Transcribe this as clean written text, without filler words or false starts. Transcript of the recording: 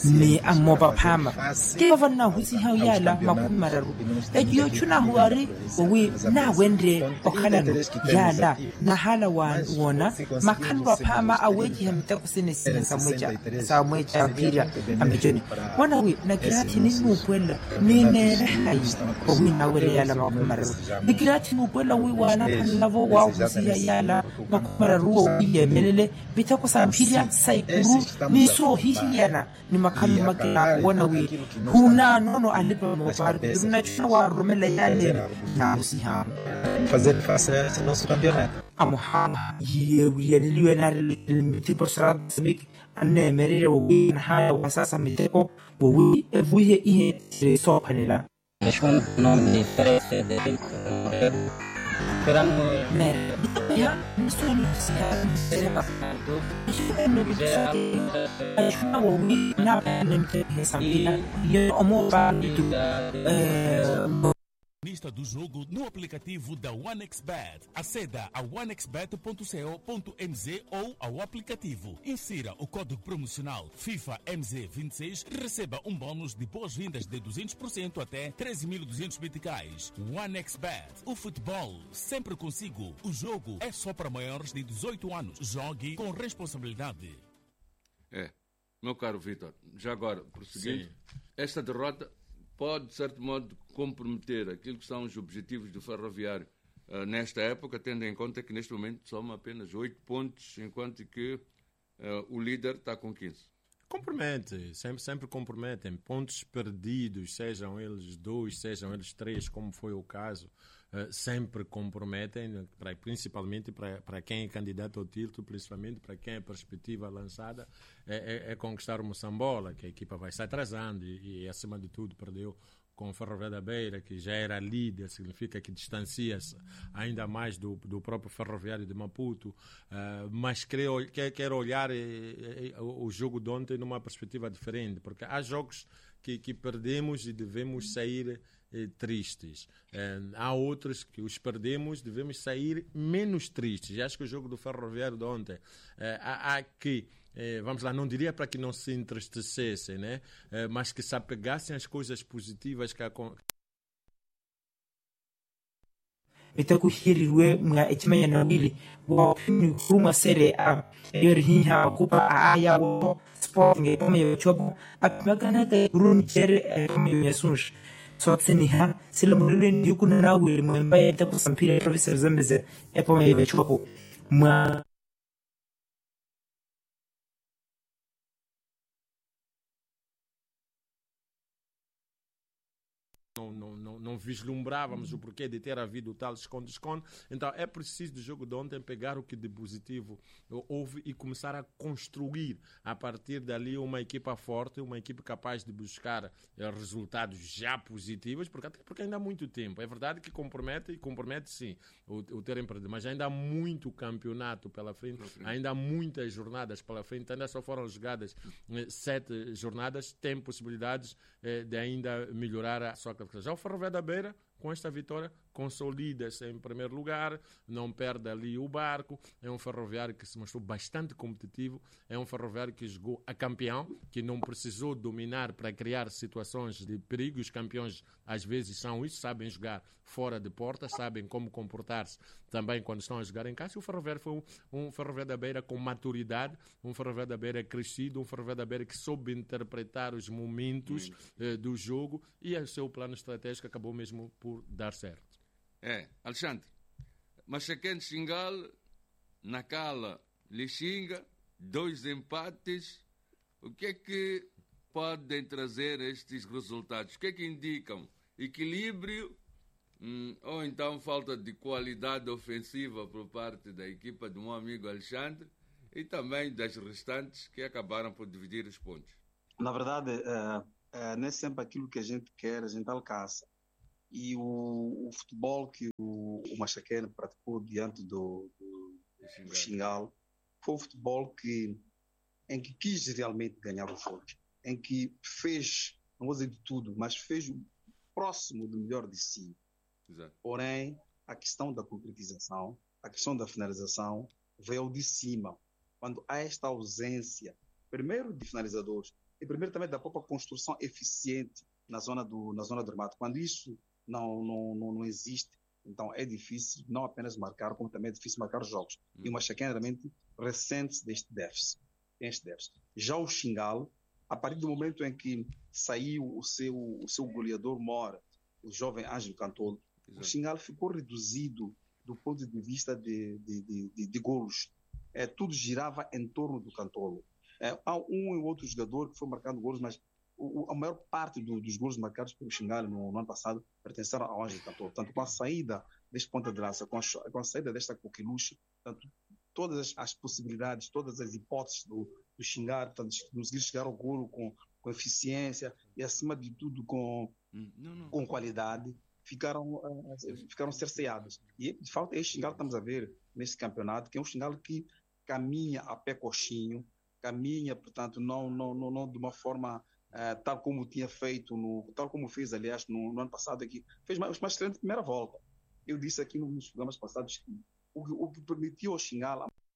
ni amoba pama ke vanna husi hawyala makumararu ejo chuna huari owi na wendre okhalano yala na hala wona makanwa pama aweji hamta kusene samweja pira ambejoni wana wi na grati ni mupwela ni ne hai owi na were yala makumararu ni grati mupwela wi wana lavo wa husi yala makumararu owi yemelele bitako sampiria saikuru ni so hihiyana ni makami makina wana wi huna nono alipa mopar na chwa romela yale na husiha fazer face a esse nosso campeonato. Amohama yeliwe na tipo srat smik anne merire wi na haya wasasa miteko wi evuye ihe so panela neshun nome Frederico Moreno esperando ya nisoni sema wi na nemte hesabila yo omoba Lista do jogo no aplicativo da OneXBet. Aceda a onexbet.co.mz ou ao aplicativo. Insira o código promocional FIFA MZ26 e receba um bônus de boas-vindas de 200% até 13.200 meticais. OneXBet. O futebol sempre consigo. O jogo é só para maiores de 18 anos. Jogue com responsabilidade. Meu caro Vitor, já agora, prosseguindo, esta derrota pode, de certo modo, comprometer aquilo que são os objetivos do Ferroviário nesta época, tendo em conta que neste momento soma apenas 8 pontos, enquanto que o líder está com 15. Compromete, sempre comprometem. Pontos perdidos, sejam eles 2, sejam eles 3, como foi o caso, sempre comprometem, principalmente para quem é candidato ao título, principalmente para quem é perspectiva lançada, é conquistar o Moçambola, que a equipa vai se atrasando e acima de tudo, perdeu com o Ferroviário da Beira, que já era líder, significa que distancia-se ainda mais do próprio Ferroviário de Maputo, mas quero olhar o jogo de ontem numa perspectiva diferente, porque há jogos que perdemos e devemos sair tristes. Há outros que os perdemos, devemos sair menos tristes. E acho que o jogo do Ferroviário de ontem há que vamos lá, não diria para que não se entristecessem, né? Mas que se apegassem às coisas positivas que itakuhiriwe mga itimanya na wili wa huma sere a yorhiha kupa aya wo sport nge pome yochobo akmagana te run jere pome yesush so tseniha silamulen yukuna na wili mwemba itakusampira professor zambeze pome yochobo ma não vislumbrávamos o porquê de ter havido tal esconde-esconde. Então é preciso do jogo de ontem pegar o que de positivo houve e começar a construir a partir dali uma equipa forte, uma equipa capaz de buscar resultados já positivos, porque ainda há muito tempo. É verdade que compromete sim o terem perdido, mas ainda há muito campeonato pela frente, ainda há muitas jornadas pela frente, ainda só foram jogadas 7 jornadas, tem possibilidades de ainda melhorar a sua classificação. Já o Ferroviário da Beira, com esta vitória, consolida-se em primeiro lugar, não perde ali o barco. É um Ferroviário que se mostrou bastante competitivo, é um Ferroviário que jogou a campeão, que não precisou dominar para criar situações de perigo. Os campeões às vezes são isso, sabem jogar fora de portas, sabem como comportar-se também quando estão a jogar em casa. E o Ferroviário foi um Ferroviário da Beira com maturidade, um Ferroviário da Beira crescido, um Ferroviário da Beira que soube interpretar os momentos do jogo, e o seu plano estratégico acabou mesmo por dar certo. Alexandre, Machaquene Xingal, Nacala, Lixinga, 2 empates. O que é que podem trazer estes resultados? O que é que indicam? Equilíbrio ou então falta de qualidade ofensiva por parte da equipa do meu amigo Alexandre e também das restantes que acabaram por dividir os pontos? Na verdade, nem sempre aquilo que a gente quer, a gente alcança. E o futebol que o Machaquene praticou diante do Xingal foi um futebol em que quis realmente ganhar o jogo, em que fez, não vou dizer de tudo, mas fez o próximo do melhor de si. Exato. Porém, a questão da concretização, a questão da finalização veio de cima. Quando há esta ausência, primeiro de finalizadores, e primeiro também da própria construção eficiente na zona do remate. Quando isso não existe, então é difícil não apenas marcar, como também é difícil marcar os jogos. E o Machacane realmente ressente deste déficit. Já o Xingal, a partir do momento em que saiu o seu goleador mor, o jovem Ângelo Cantolo, o Xingal ficou reduzido do ponto de vista de golos. Tudo girava em torno do Cantolo. Há um e outro jogador que foi marcando golos, mas a maior parte dos golos marcados pelo Xingal no ano passado pertenceram ao Ângelo Cantolo. Portanto, com a saída deste ponta de lança, com a saída desta coqueluche, portanto, todas as possibilidades, todas as hipóteses do Xingar, portanto, conseguir chegar ao golo com eficiência e, acima de tudo, com qualidade, ficaram cerceadas. E, de fato, é este Xingal que estamos a ver nesse campeonato, que é um Xingal que caminha a pé coxinho, caminha, portanto, não de uma forma tal como tinha feito, tal como fez, aliás, no ano passado aqui. Fez uma excelente primeira volta. Eu disse aqui nos programas passados que o que permitiu ao Xingal